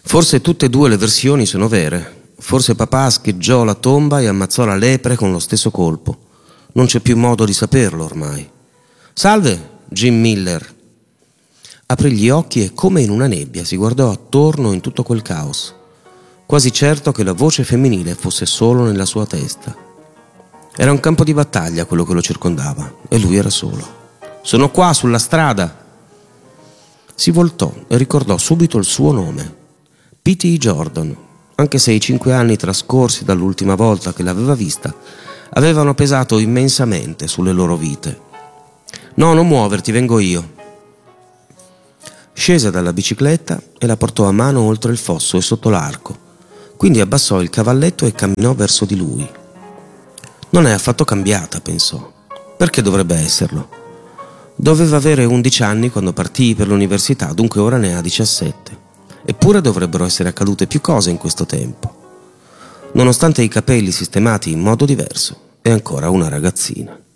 Forse tutte e due le versioni sono vere. Forse papà scheggiò la tomba e ammazzò la lepre con lo stesso colpo. Non c'è più modo di saperlo ormai. «Salve, Jim Miller!» Aprì gli occhi e, come in una nebbia, si guardò attorno in tutto quel caos, quasi certo che la voce femminile fosse solo nella sua testa. Era un campo di battaglia quello che lo circondava, e lui era solo. «Sono qua, sulla strada!» Si voltò e ricordò subito il suo nome. P.T. Jordan, anche se i 5 anni trascorsi dall'ultima volta che l'aveva vista avevano pesato immensamente sulle loro vite. «No, non muoverti, vengo io!» Scese dalla bicicletta e la portò a mano oltre il fosso e sotto l'arco. Quindi abbassò il cavalletto e camminò verso di lui. Non è affatto cambiata, pensò. Perché dovrebbe esserlo? Doveva avere 11 anni quando partì per l'università, dunque ora ne ha 17. Eppure dovrebbero essere accadute più cose in questo tempo. Nonostante i capelli sistemati in modo diverso, è ancora una ragazzina.